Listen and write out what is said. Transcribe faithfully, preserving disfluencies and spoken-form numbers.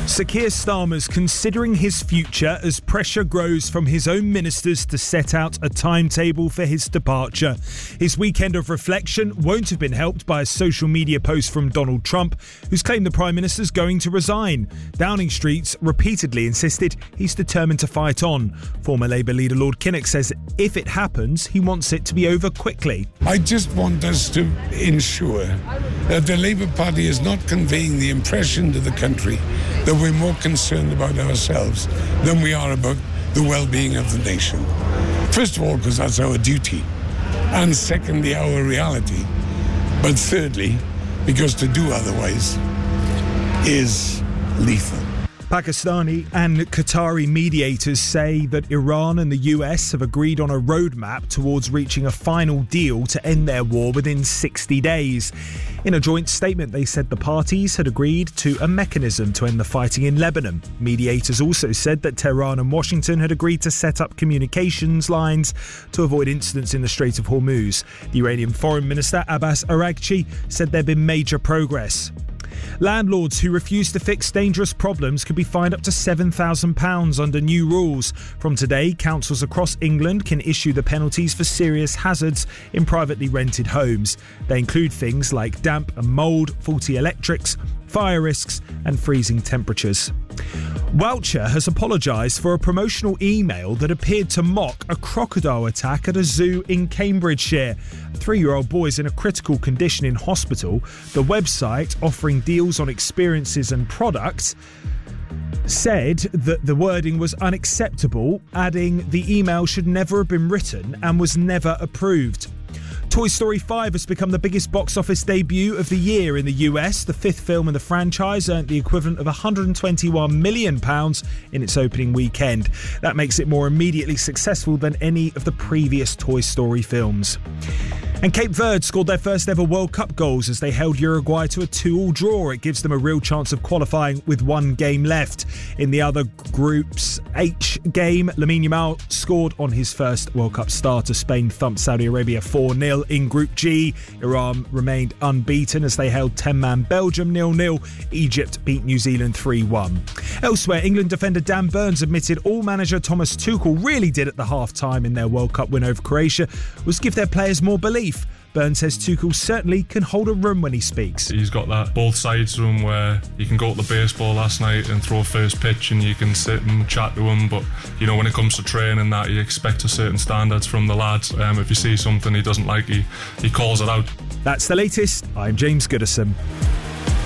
Sir Keir Starmer's considering his future as pressure grows from his own ministers to set out a timetable for his departure. His weekend of reflection won't have been helped by a social media post from Donald Trump, who's claimed the Prime Minister's going to resign. Downing Street's repeatedly insisted he's determined to fight on. Former Labour leader Lord Kinnock says if it happens, he wants it to be over quickly. I just want us to ensure that the Labour Party is not conveying the impression to the country that we're more concerned about ourselves than we are about the well-being of the nation. First of all, because that's our duty, and secondly, our reality, but thirdly, because to do otherwise is lethal. Pakistani and Qatari mediators say that Iran and the U S have agreed on a roadmap towards reaching a final deal to end their war within sixty days. In a joint statement, they said the parties had agreed to a mechanism to end the fighting in Lebanon. Mediators also said that Tehran and Washington had agreed to set up communications lines to avoid incidents in the Strait of Hormuz. The Iranian Foreign Minister Abbas Araghchi said there had been major progress. Landlords who refuse to fix dangerous problems could be fined up to seven thousand pounds under new rules. From today, councils across England can issue the penalties for serious hazards in privately rented homes. They include things like damp and mould, faulty electrics, fire risks and freezing temperatures. Woucher has apologised for a promotional email that appeared to mock a crocodile attack at a zoo in Cambridgeshire. A three-year-old boy is in a critical condition in hospital. The website, offering deals on experiences and products, said that the wording was unacceptable, adding the email should never have been written and was never approved. Toy Story five has become the biggest box office debut of the year in the U S. The fifth film in the franchise earned the equivalent of one hundred twenty-one million pounds in its opening weekend. That makes it more immediately successful than any of the previous Toy Story films. And Cape Verde scored their first ever World Cup goals as they held Uruguay to a two-all draw. It gives them a real chance of qualifying with one game left. In the other group's H game, Lamine Yamal scored on his first World Cup start as Spain thumped Saudi Arabia four nil. In Group G, Iran remained unbeaten as they held ten-man Belgium nil nil. Egypt beat New Zealand three one. Elsewhere, England defender Dan Burns admitted all manager Thomas Tuchel really did at the half-time in their World Cup win over Croatia was give their players more belief. Burns says Tuchel certainly can hold a room when he speaks. He's got that both sides room where you can go to the baseball last night and throw a first pitch and you can sit and chat to him, but you know, when it comes to training, that you expect a certain standards from the lads. Um, if you see something he doesn't like, he, he calls it out. That's the latest. I'm James Goodison.